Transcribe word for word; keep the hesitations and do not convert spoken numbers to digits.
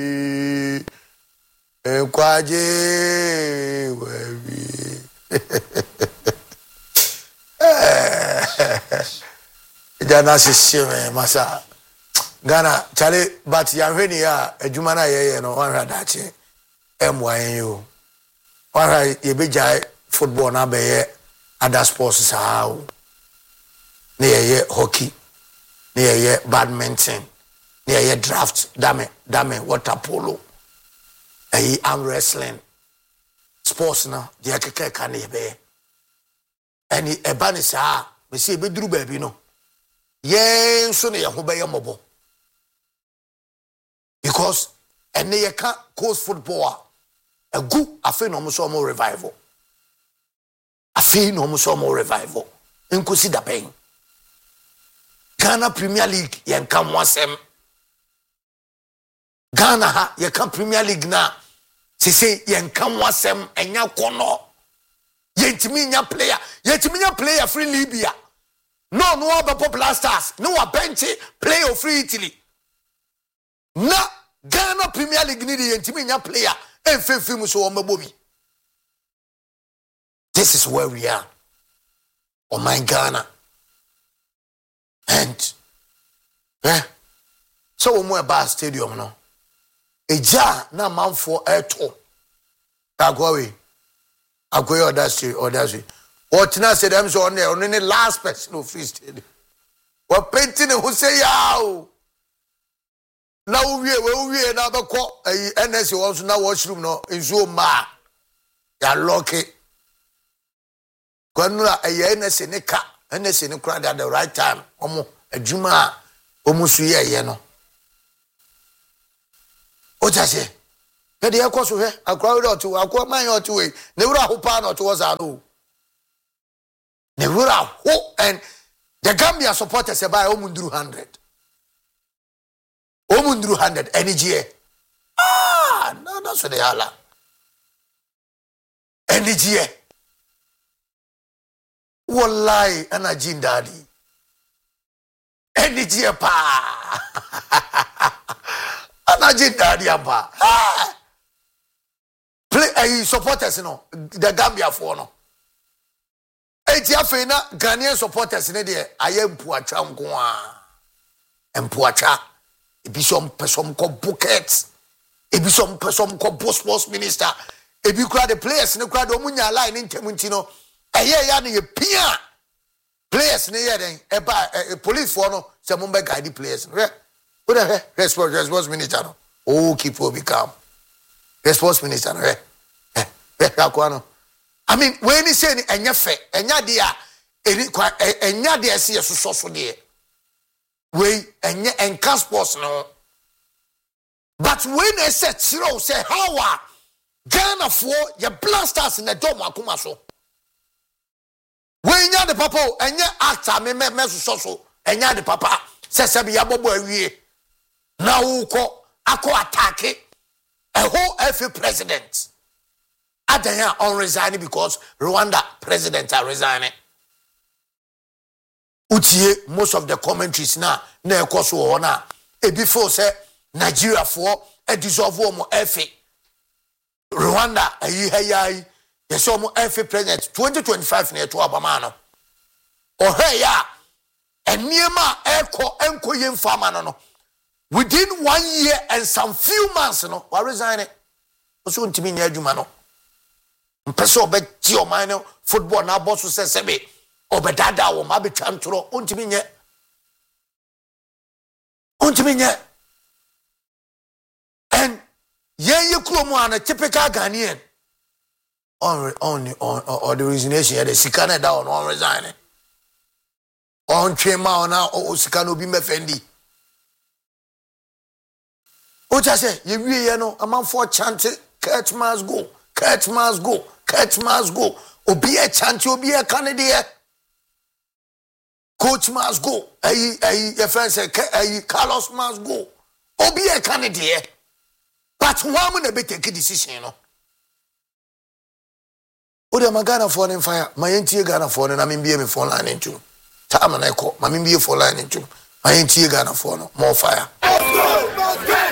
Kwaje webi. Jana sishime masa. Ghana chale but ya hweni ya ejuma na yeye no wanra dachi. M Y U. Wanra yebeja football na beye other sports saa. Ne yeye hockey. Ne yeye badminton. Ne yeye draft dame dame water polo. Ayi arm wrestling sports na dia keke ka na yebe ani eba ne saa me se be duru baabi no yen so ne ye ho be ye mobo because ene ye ka coast football agu afi no mo so mo revival afi no mo so mo revival enkosi da ben Ghana Premier League yen ka mo asem Ghana ha ye ka Premier League na se se yen ka mo asem enya kono yentimi nya player yentimi nya player free Libya no no aba Popular Stars no wa bench player free Italy na Ghana Premier League ni yentimi nya player enfefi mu so o mabobi. This is where we are. Oh my Ghana. And eh so we mo aba stadium no eja na manfo eto agwawe agwawe odasi odasi what na say them so on the only last person of free stadium we painting who say yaw na we we we na be ko N S won na washroom no nzo ma ya lucky kwanura N S ne ka N S ne kra at the right time omo adwuma omo su ye ye no Ojase, the echo so here, a crowd or two, a quarter mile or two way, never a hoop or two was a no. Never a hope, and the Gambia supporters by Omundru hundred. Omundru hundred, any G. Ah, no, that's what they are. Any G. Wallahi, and a gin daddy. Any G. Pa. Imagine daddy amba. Play a supporters no the Gambia for no. Etia fe na Ghanaian supporters ne de aye mpuacha nko a. Mpuacha ebi som person ko bucket. Ebi som person ko sports minister. Ebi kura the players ne kura do munya line ntemu nti no. Eye ya ne ye pia. Players ne ye den e ba police for no se mo be guide players. What the response response minister no? Oh, keep will become response minister no? Eh, eh, I mean, when he say enya fe, enya dia, enya dia si so so so dia. We enya enka sports no. But when they say zero, say how are Ghana for your blasters in the dome akuma so. When enya the papa, enya actor me me me so so, enya the papa. Say say be abobo awie. Now uko ako attack a whole F A president. Adanya on resigning because Rwanda president are resigning. Utie most of the commentaries now na ekoso ona e before say Nigeria for a dissolve mo F A. Rwanda ayi hayai yeso mo F A president twenty twenty-five na to abama no. Oheya eniema eko enko yemfama no no. Within one year and some few months, no, we resign it. Also, to me, near Jumano. Person be tio mine football na boss say sebe obedada wo ma be twantro ontimi nye ontimi nye and ye ye kromo an typical Ghanaian on on on or the resignation here the sikana da on on resign on twema on o sikana obi mefendi o just say ye wie ye no amanfo chant catch must go catch must go catch must go obi e chant obi e kanede coach must go ayi ayi your friend say ayi Carlos must go obi e kanede but one na be take decision no o de magana for on fire my entie Ghana for na me bie me phone line into time na e ko ma me bie phone line into my entie Ghana for no more fire.